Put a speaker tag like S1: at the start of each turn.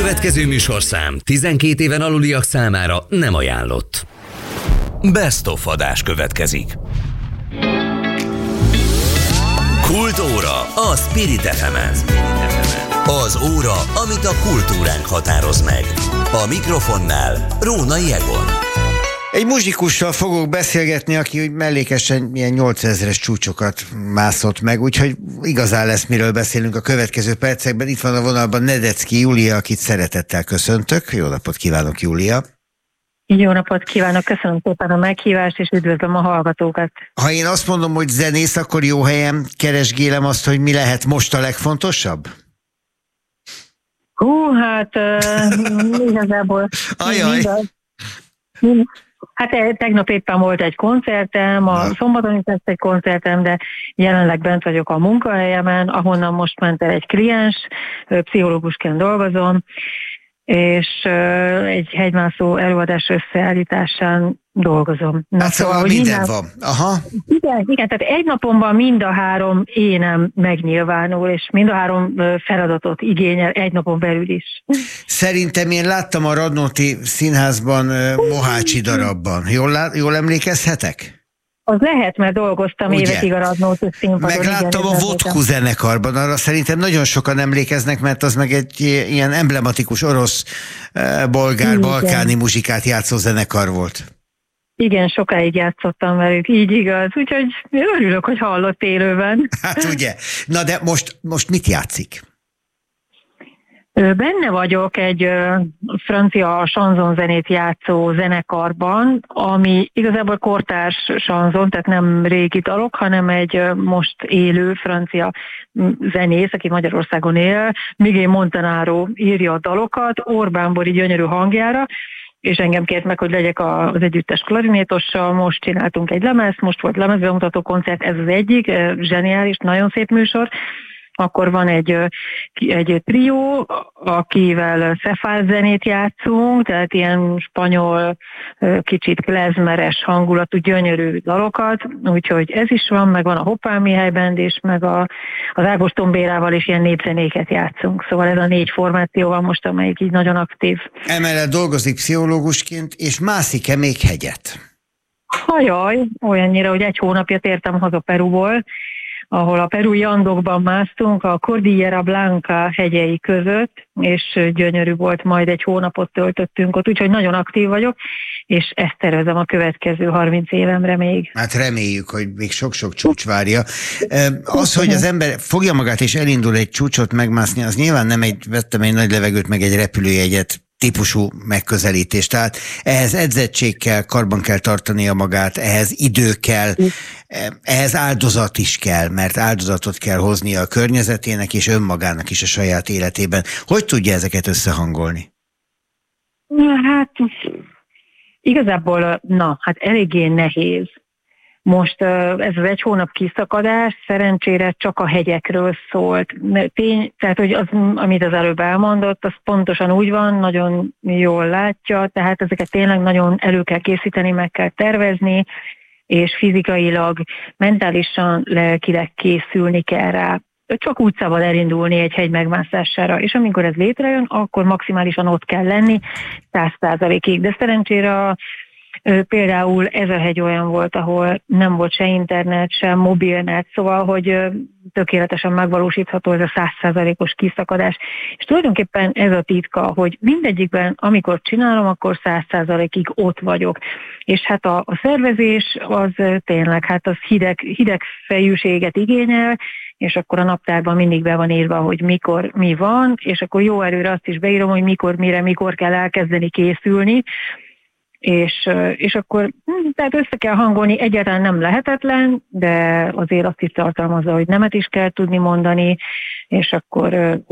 S1: következő műsorszám 12 éven aluliak számára nem ajánlott. Best of adás következik. Kultúra a Spirit FM-en. Az óra, amit a kultúránk határoz meg. A mikrofonnál Rónai Egon.
S2: Egy muzsikussal fogok beszélgetni, aki mellékesen ilyen 8000-es csúcsokat mászott meg, úgyhogy igazán lesz, miről beszélünk a következő percekben. Itt van a vonalban Nedecki Júlia, akit szeretettel köszöntök. Jó napot kívánok, Júlia!
S3: Jó napot kívánok, köszönöm szépen a meghívást, és üdvözlöm a hallgatókat.
S2: Ha én azt mondom, hogy zenész, akkor jó helyen keresgélem azt, hogy mi lehet most a legfontosabb?
S3: Hát igazából...
S2: Ajaj!
S3: Hát tegnap éppen volt egy koncertem, a szombaton is lesz egy koncertem, de jelenleg bent vagyok a munkahelyemen, ahonnan most ment el egy kliens, pszichológusként dolgozom, és egy hegymászó előadás összeállításán dolgozom.
S2: Hát szóval minden van. Aha.
S3: Igen, tehát egy napomban mind a 3 énem megnyilvánul, és mind a 3 feladatot igényel egy napon belül is.
S2: Szerintem én láttam a Radnóti Színházban Mohácsi darabban. Jól emlékezhetek?
S3: Az lehet, mert dolgoztam évekig a Radnóti színpadon.
S2: Megláttam a Vodku zenekarban, arra szerintem nagyon sokan emlékeznek, mert az meg egy ilyen emblematikus orosz, bolgár, balkáni muzsikát játszó zenekar volt. Igen, sokáig játszottam velük, így igaz, úgyhogy örülök, hogy hallott élőben. Hát ugye. Na de most mit játszik?
S3: Benne vagyok egy francia sanzonzenét játszó zenekarban, ami igazából kortárs sanzon, tehát nem régi dalok, hanem egy most élő francia zenész, aki Magyarországon él. Miguel Montanaro írja a dalokat, Orbán Bori gyönyörű hangjára, és engem kért meg, hogy legyek az együttes klarinétossal. Most csináltunk egy lemezt, most volt lemezbemutató koncert, ez az egyik, zseniális, nagyon szép műsor. Akkor van egy trió, akivel szefál zenét játszunk, tehát ilyen spanyol, kicsit klezmeres hangulatú, gyönyörű dalokat, úgyhogy ez is van, meg van a Hoppán Mihály Band is, meg az Ágoston Bélával is ilyen népzenéket játszunk. Szóval ez a 4 formáció van most, amelyik így nagyon aktív. Emellett
S2: dolgozik pszichológusként, és mászik-e még hegyet?
S3: Hajaj, olyannyira, hogy 1 hónapja tértem haza Peruból, ahol a perui Andokban másztunk, a Cordillera Blanca hegyei között, és gyönyörű volt, majd 1 hónapot töltöttünk ott, úgyhogy nagyon aktív vagyok, és ezt tervezem a következő 30 évemre még.
S2: Hát reméljük, hogy még sok-sok csúcs várja. Az, hogy az ember fogja magát és elindul egy csúcsot megmászni, az nyilván nem vettem egy nagy levegőt, meg egy repülőjegyet típusú megközelítés. Tehát ehhez edzettség kell, karban kell tartania magát, ehhez idő kell, ehhez áldozat is kell, mert áldozatot kell hoznia a környezetének és önmagának is a saját életében. Hogy tudja ezeket összehangolni?
S3: Hát igazából, hát eléggé nehéz. Most ez az 1 hónap kiszakadás szerencsére csak a hegyekről szólt. Tehát, hogy az, amit az előbb elmondott, az pontosan úgy van, nagyon jól látja, tehát ezeket tényleg nagyon elő kell készíteni, meg kell tervezni, és fizikailag, mentálisan, lelkileg készülni kell rá. Csak úgy szabad elindulni egy hegy megmászására, és amikor ez létrejön, akkor maximálisan ott kell lenni 100%-ig. De szerencsére például ez a hegy olyan volt, ahol nem volt se internet, se mobilnet, szóval, hogy tökéletesen megvalósítható ez a 100%-os kiszakadás. És tulajdonképpen ez a titka, hogy mindegyikben, amikor csinálom, akkor 100%-ig ott vagyok. És hát a szervezés az tényleg, hát az hideg fejűséget igényel, és akkor a naptárban mindig be van írva, hogy mikor mi van, és akkor jó előre azt is beírom, hogy mikor kell elkezdeni készülni, és akkor tehát össze kell hangolni, egyáltalán nem lehetetlen, de azért azt is tartalmazza, hogy nemet is kell tudni mondani, és akkor